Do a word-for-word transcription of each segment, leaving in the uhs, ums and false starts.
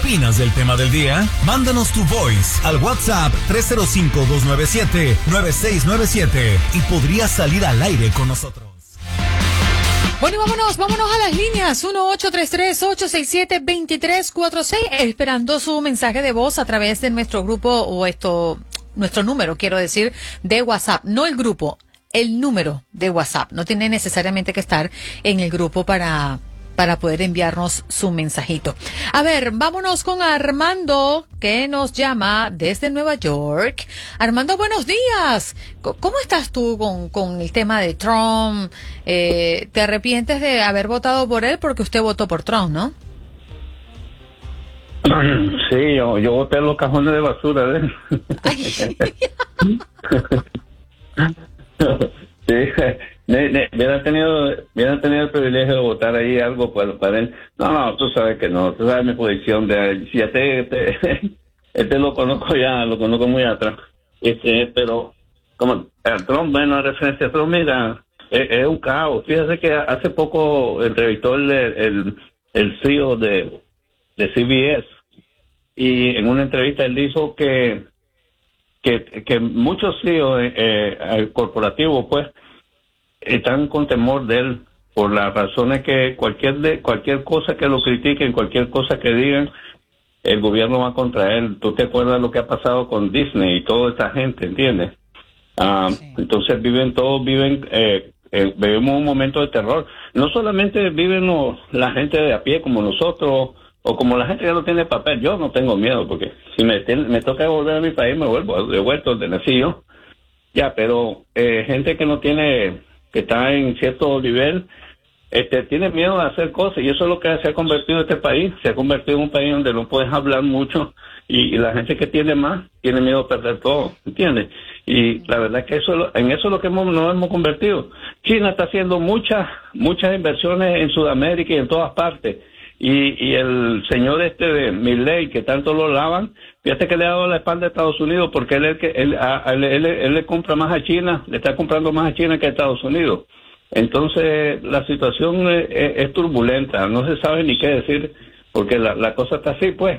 opinas del tema del día? Mándanos tu voice al WhatsApp tres cero cinco, dos nueve siete, nueve seis nueve siete y podrías salir al aire con nosotros. Bueno, vámonos, vámonos a las líneas uno ocho tres tres, ocho seis siete, dos tres cuatro seis, esperando su mensaje de voz a través de nuestro grupo o esto, nuestro número, quiero decir, de WhatsApp, no el grupo, el número de WhatsApp. No tiene necesariamente que estar en el grupo para para poder enviarnos su mensajito. A ver, vámonos con Armando, que nos llama desde Nueva York. Armando, buenos días. ¿Cómo estás tú con, con el tema de Trump? Eh, ¿Te arrepientes de haber votado por él? Porque usted votó por Trump, ¿no? Sí, yo, yo boté los cajones de basura de él. Sí, hubiera tenido, hubiera tenido el privilegio de votar ahí algo para, para él. No, no, tú sabes que no, tú sabes mi posición de si este, este, este lo conozco ya, lo conozco muy atrás. Este, pero como el Trump, bueno, referencia a Trump, mira, es, es un caos. Fíjate que hace poco entrevistó el, el, el C E O de, de C B S y en una entrevista él dijo que que, que muchos C E Os eh, eh, corporativos pues están con temor de él por las razones que cualquier de cualquier cosa que lo critiquen, cualquier cosa que digan, el gobierno va contra él. ¿Tú te acuerdas lo que ha pasado con Disney y toda esta gente, entiendes? Uh, sí. Entonces viven todos, viven, eh, eh, vivimos un momento de terror. No solamente viven los, la gente de a pie como nosotros, o como la gente que no tiene papel. Yo no tengo miedo, porque si me, me toca volver a mi país, me vuelvo, de vuelto donde nací yo. Ya, pero eh, gente que no tiene, que está en cierto nivel, este, tiene miedo de hacer cosas, y eso es lo que se ha convertido este país. Se ha convertido en un país donde no puedes hablar mucho, y, y la gente que tiene más, tiene miedo de perder todo, ¿entiendes? Y la verdad es que eso, en eso es lo que hemos, nos hemos convertido. China está haciendo muchas, muchas inversiones en Sudamérica y en todas partes. Y, y el señor este de Milley, que tanto lo lavan, fíjate que le ha dado la espalda a Estados Unidos, porque él, él, él, él, él, él le compra más a China, le está comprando más a China que a Estados Unidos. Entonces, la situación es, es, es turbulenta, no se sabe ni qué decir, porque la, la cosa está así, pues.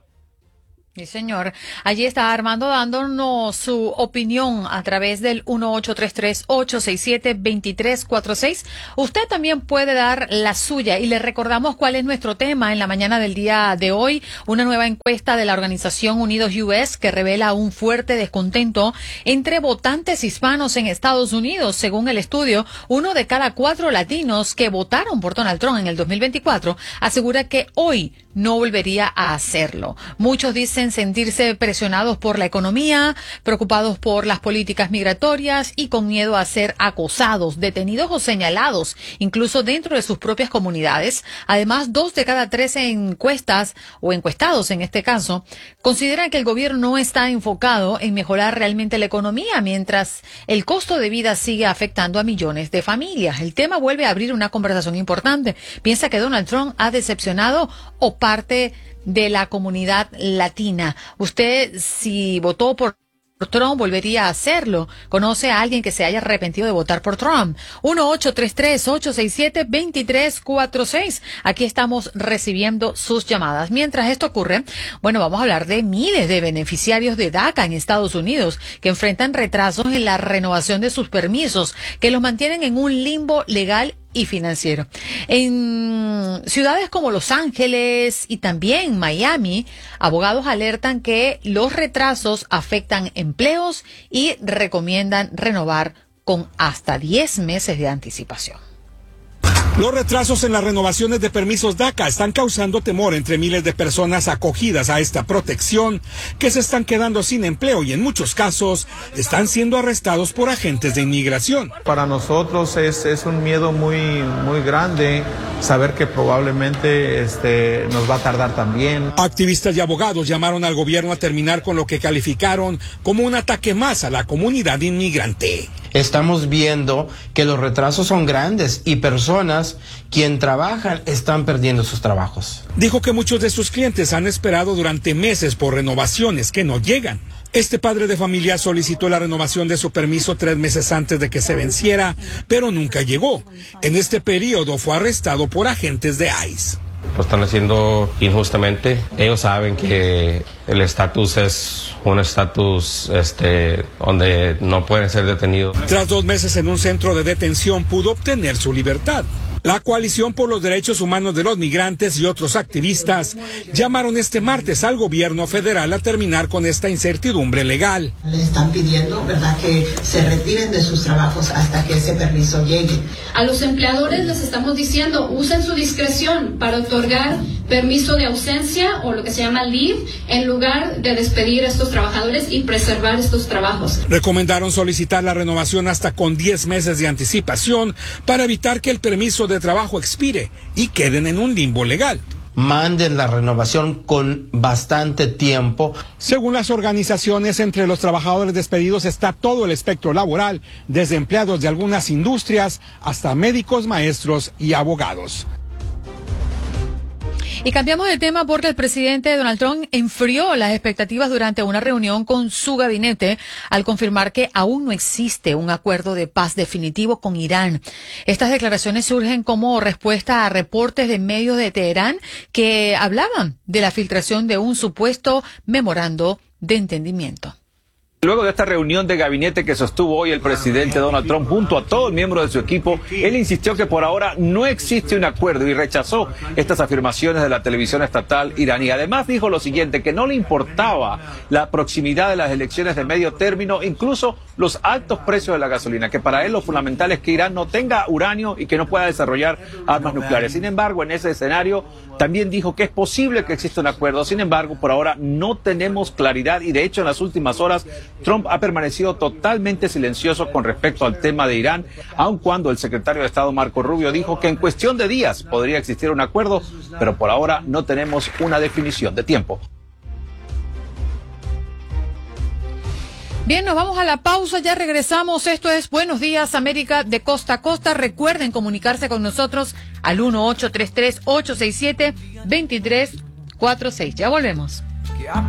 Sí, señor. Allí está Armando dándonos su opinión a través del uno ocho tres tres, ocho seis siete, dos tres cuatro seis. Usted también puede dar la suya y le recordamos cuál es nuestro tema en la mañana del día de hoy. Una nueva encuesta de la organización Unidos U S que revela un fuerte descontento entre votantes hispanos en Estados Unidos. Según el estudio, uno de cada cuatro latinos que votaron por Donald Trump en el dos mil veinticuatro asegura que hoy no volvería a hacerlo. Muchos dicen sentirse presionados por la economía, preocupados por las políticas migratorias y con miedo a ser acosados, detenidos o señalados, incluso dentro de sus propias comunidades. Además, dos de cada tres encuestas, o encuestados en este caso, consideran que el gobierno no está enfocado en mejorar realmente la economía, mientras el costo de vida sigue afectando a millones de familias. El tema vuelve a abrir una conversación importante. ¿Piensa que Donald Trump ha decepcionado o parte de la comunidad latina? Usted, si votó por Trump, volvería a hacerlo. ¿Conoce a alguien que se haya arrepentido de votar por Trump? uno ocho tres tres, ocho seis siete, dos tres cuatro seis. Aquí estamos recibiendo sus llamadas. Mientras esto ocurre, bueno, vamos a hablar de miles de beneficiarios de DACA en Estados Unidos que enfrentan retrasos en la renovación de sus permisos, que los mantienen en un limbo legal y financiero. En ciudades como Los Ángeles y también Miami, abogados alertan que los retrasos afectan empleos y recomiendan renovar con hasta diez meses de anticipación. Los retrasos en las renovaciones de permisos DACA están causando temor entre miles de personas acogidas a esta protección que se están quedando sin empleo y en muchos casos están siendo arrestados por agentes de inmigración. Para nosotros es, es un miedo muy, muy grande saber que probablemente este, nos va a tardar también. Activistas y abogados llamaron al gobierno a terminar con lo que calificaron como un ataque más a la comunidad inmigrante. Estamos viendo que los retrasos son grandes y personas quien trabajan están perdiendo sus trabajos. Dijo que muchos de sus clientes han esperado durante meses por renovaciones que no llegan. Este padre de familia solicitó la renovación de su permiso tres meses antes de que se venciera, pero nunca llegó. En este periodo fue arrestado por agentes de I C E. lo están haciendo injustamente. Ellos saben que el estatus es un estatus este, donde no pueden ser detenidos. Tras dos meses en un centro de detención pudo obtener su libertad. La Coalición por los Derechos Humanos de los Migrantes y otros activistas llamaron este martes al gobierno federal a terminar con esta incertidumbre legal. Le están pidiendo, ¿verdad?, que se retiren de sus trabajos hasta que ese permiso llegue. A los empleadores les estamos diciendo, usen su discreción para otorgar permiso de ausencia o lo que se llama leave en lugar de despedir a estos trabajadores y preservar estos trabajos. Recomendaron solicitar la renovación hasta con diez meses de anticipación para evitar que el permiso de trabajo expire y queden en un limbo legal. Manden la renovación con bastante tiempo. Según las organizaciones, entre los trabajadores despedidos está todo el espectro laboral, desde empleados de algunas industrias hasta médicos, maestros y abogados. Y cambiamos de tema porque el presidente Donald Trump enfrió las expectativas durante una reunión con su gabinete al confirmar que aún no existe un acuerdo de paz definitivo con Irán. Estas declaraciones surgen como respuesta a reportes de medios de Teherán que hablaban de la filtración de un supuesto memorando de entendimiento. Luego de esta reunión de gabinete que sostuvo hoy el presidente Donald Trump junto a todo el miembro de su equipo, él insistió que por ahora no existe un acuerdo y rechazó estas afirmaciones de la televisión estatal iraní. Además dijo lo siguiente, que no le importaba la proximidad de las elecciones de medio término, incluso los altos precios de la gasolina, que para él lo fundamental es que Irán no tenga uranio y que no pueda desarrollar armas nucleares. Sin embargo, en ese escenario también dijo que es posible que exista un acuerdo. Sin embargo, por ahora no tenemos claridad y de hecho en las últimas horas Trump ha permanecido totalmente silencioso con respecto al tema de Irán, aun cuando el secretario de Estado Marco Rubio dijo que en cuestión de días podría existir un acuerdo, pero por ahora no tenemos una definición de tiempo. Bien, nos vamos a la pausa, ya regresamos. Esto es Buenos Días América de costa a costa. Recuerden comunicarse con nosotros al uno ocho tres tres, ocho seis siete, dos tres cuatro seis. Ya volvemos.